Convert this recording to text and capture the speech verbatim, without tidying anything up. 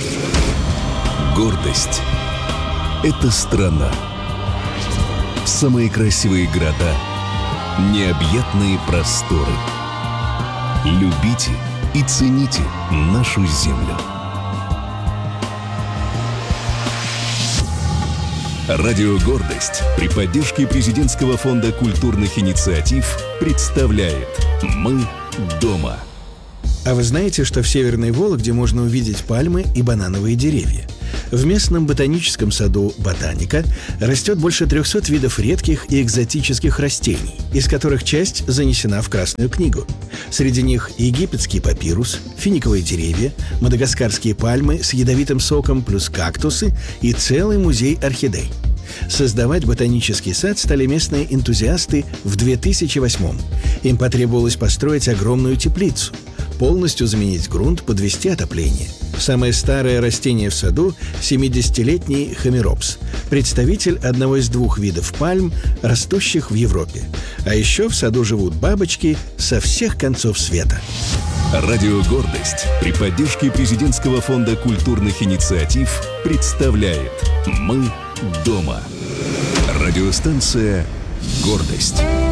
Гордость — это страна. Самые красивые города, необъятные просторы. Любите и цените нашу землю. Радио «Гордость» при поддержке Президентского фонда культурных инициатив представляет «Мы дома». А вы знаете, что в Северной Вологде можно увидеть пальмы и банановые деревья? В местном ботаническом саду «Ботаника» растет больше трехсот видов редких и экзотических растений, из которых часть занесена в Красную книгу. Среди них египетский папирус, финиковые деревья, мадагаскарские пальмы с ядовитым соком плюс кактусы и целый музей орхидей. Создавать ботанический сад стали местные энтузиасты в две тысячи восьмом. Им потребовалось построить огромную теплицу, полностью заменить грунт, подвести отопление. Самое старое растение в саду – семидесятилетний хомеропс, представитель одного из двух видов пальм, растущих в Европе. А еще в саду живут бабочки со всех концов света. Радио «Гордость» при поддержке Президентского фонда культурных инициатив представляет «Мы дома». Радиостанция «Гордость».